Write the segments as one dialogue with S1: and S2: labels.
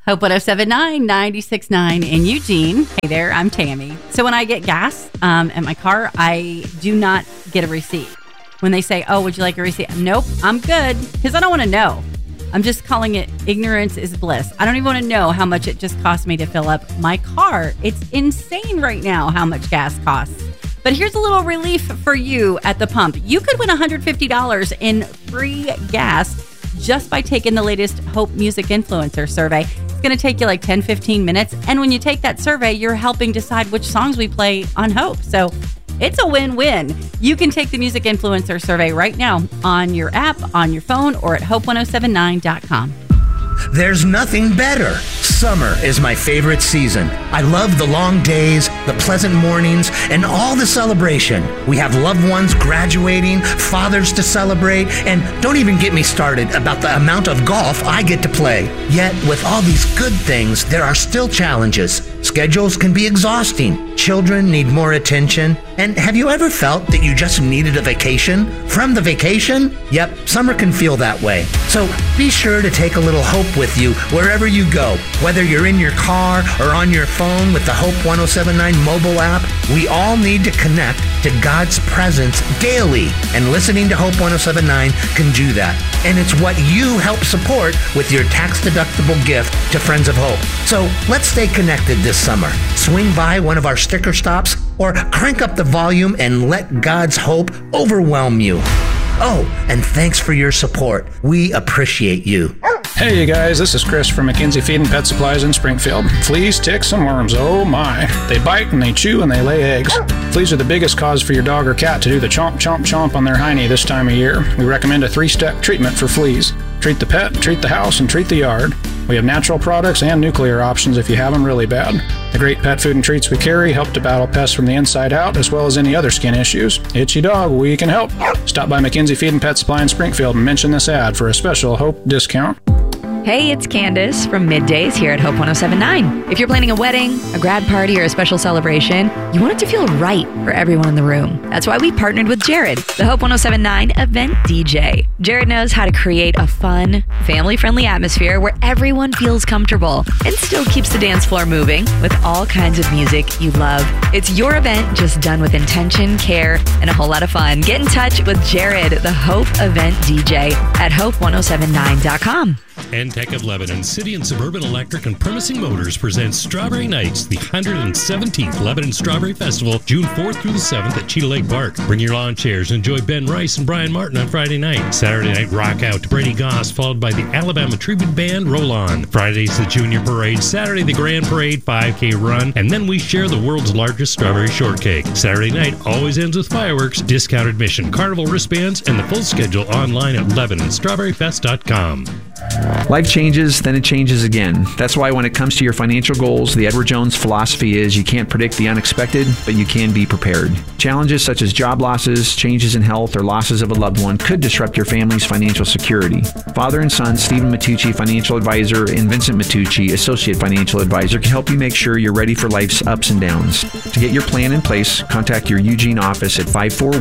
S1: Hope 1079 96.9 in Eugene. Hey there, I'm Tammy. So when I get gas at my car, I do not get a receipt. When they say, oh, would you like a receipt? Nope, I'm good, because I don't want to know. I'm just calling it ignorance is bliss. I don't even want to know how much it just cost me to fill up my car. It's insane right now how much gas costs. But here's a little relief for you at the pump. You could win $150 in free gas just by taking the latest Hope Music Influencer survey. It's going to take you like 10-15 minutes. And when you take that survey, you're helping decide which songs we play on Hope. So it's a win-win. You can take the Music Influencer survey right now on your app, on your phone, or at hope1079.com.
S2: There's nothing better. Summer is my favorite season. I love the long days, the pleasant mornings, and all the celebration. We have loved ones graduating, fathers to celebrate, and don't even get me started about the amount of golf I get to play. Yet, with all these good things, there are still challenges. Schedules can be exhausting. Children need more attention. And have you ever felt that you just needed a vacation from the vacation? Yep, summer can feel that way. So be sure to take a little hope with you wherever you go. Whether you're in your car or on your phone with the Hope 1079 mobile app, we all need to connect to God's presence daily. And listening to Hope 1079 can do that. And it's what you help support with your tax-deductible gift to Friends of Hope. So let's stay connected this summer. Swing by one of our sticker stops or crank up the volume and let God's hope overwhelm you. Oh, and thanks for your support. We appreciate you.
S3: Hey, you guys, this is Chris from McKenzie Feed and Pet Supplies in Springfield. Fleas, ticks, and worms, oh my. They bite and they chew and they lay eggs. Fleas are the biggest cause for your dog or cat to do the chomp, chomp, chomp on their hiney this time of year. We recommend a 3-step treatment for fleas. Treat the pet, treat the house, and treat the yard. We have natural products and nuclear options if you have them really bad. The great pet food and treats we carry help to battle pests from the inside out, as well as any other skin issues. Itchy dog, we can help. Stop by McKenzie Feed and Pet Supply in Springfield and mention this ad for a special Hope discount.
S4: Hey, it's Candace from Middays here at Hope 1079. If you're planning a wedding, a grad party, or a special celebration, you want it to feel right for everyone in the room. That's why we partnered with Jared, the Hope 1079 event DJ. Jared knows how to create a fun, family-friendly atmosphere where everyone feels comfortable and still keeps the dance floor moving with all kinds of music you love. It's your event just done with intention, care, and a whole lot of fun. Get in touch with Jared, the Hope event DJ at hope1079.com.
S5: Entech of Lebanon, City and Suburban Electric and Premising Motors presents Strawberry Nights, the 117th Lebanon Strawberry Festival, June 4th through the 7th at Cheetah Lake Park. Bring your lawn chairs and enjoy Ben Rice and Brian Martin on Friday night. Saturday night, rock out to Brady Goss, followed by the Alabama Tribute Band Roll On. Friday's the Junior Parade, Saturday the Grand Parade 5K Run, and then we share the world's largest strawberry shortcake. Saturday night always ends with fireworks, discount admission, carnival wristbands, and the full schedule online at LebanonStrawberryFest.com.
S6: Life changes, then it changes again. That's why when it comes to your financial goals, the Edward Jones philosophy is you can't predict the unexpected, but you can be prepared. Challenges such as job losses, changes in health, or losses of a loved one could disrupt your family's financial security. Father and son, Stephen Matucci, financial advisor, and Vincent Matucci, associate financial advisor, can help you make sure you're ready for life's ups and downs. To get your plan in place, contact your Eugene office at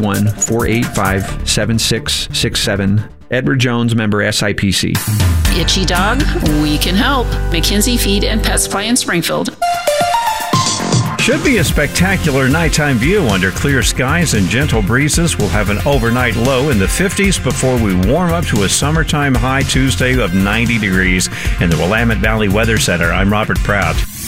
S6: 541-485-7667. Edward Jones, member SIPC.
S7: Itchy dog, we can help. McKenzie Feed and Pet Supply in Springfield.
S8: Should be a spectacular nighttime view under clear skies and gentle breezes. We'll have an overnight low in the 50s before we warm up to a summertime high Tuesday of 90 degrees. In the Willamette Valley Weather Center, I'm Robert Prout.